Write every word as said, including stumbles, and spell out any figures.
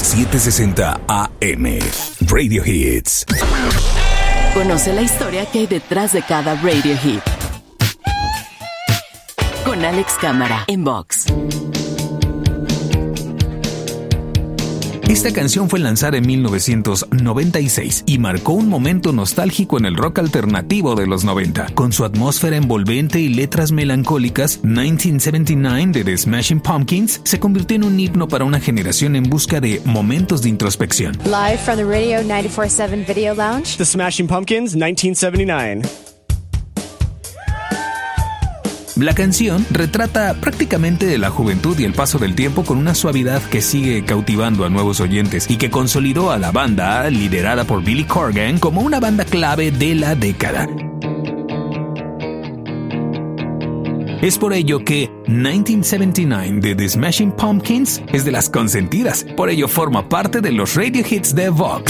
setecientos sesenta A M. Radio Hits. Conoce la historia que hay detrás de cada Radio Hit. Con Alex Cámara en Vox. Esta canción fue lanzada en mil novecientos noventa y seis y marcó un momento nostálgico en el rock alternativo de los noventa. Con su atmósfera envolvente y letras melancólicas, mil novecientos setenta y nueve de The Smashing Pumpkins se convirtió en un himno para una generación en busca de momentos de introspección. Live from the Radio ninety-four point seven Video Lounge. The Smashing Pumpkins, nineteen seventy-nine. La canción retrata prácticamente la juventud y el paso del tiempo con una suavidad que sigue cautivando a nuevos oyentes y que consolidó a la banda, liderada por Billy Corgan, como una banda clave de la década. Es por ello que mil novecientos setenta y nueve de The Smashing Pumpkins es de las consentidas, por ello forma parte de los Radio Hits de Vox.